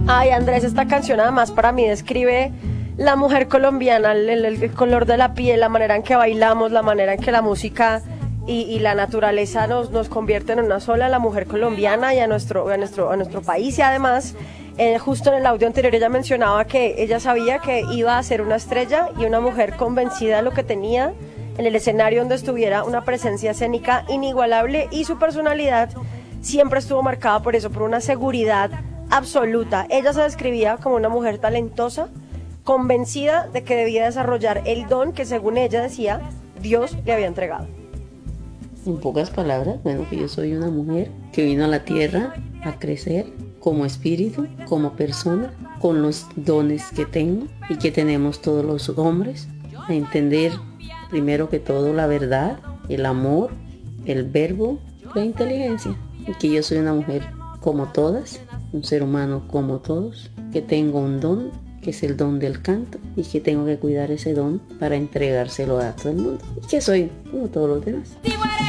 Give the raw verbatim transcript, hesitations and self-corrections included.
Ay, Andrés, esta canción además para mí describe la mujer colombiana, el, el- el color de la piel, la manera en que bailamos, la manera en que la música y, y la naturaleza nos, nos convierten en una sola, la mujer colombiana y a nuestro, a nuestro, a nuestro país. Y además, eh, justo en el audio anterior ella mencionaba que ella sabía que iba a ser una estrella y una mujer convencida de lo que tenía en el escenario donde estuviera, una presencia escénica inigualable, y su personalidad siempre estuvo marcada por eso, por una seguridad absoluta. Ella se describía como una mujer talentosa, convencida de que debía desarrollar el don que, según ella decía, Dios le había entregado. En pocas palabras, bueno, que yo soy una mujer que vino a la tierra a crecer como espíritu, como persona, con los dones que tengo y que tenemos todos los hombres, a entender primero que todo la verdad, el amor, el verbo, la inteligencia, y que yo soy una mujer como todas, un ser humano como todos, que tengo un don, que es el don del canto, y que tengo que cuidar ese don para entregárselo a todo el mundo, y que soy como todos los demás.